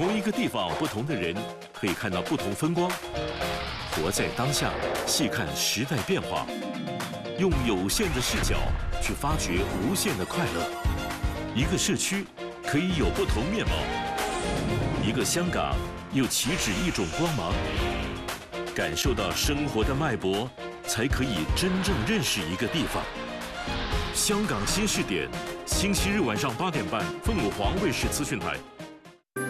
同一个地方，不同的人可以看到不同风光。活在当下，细看时代变化，用有限的视角去发掘无限的快乐。一个社区可以有不同面貌，一个香港又岂止一种光芒。感受到生活的脉搏，才可以真正认识一个地方。香港新视点，星期日晚上8点半，凤凰卫视资讯台。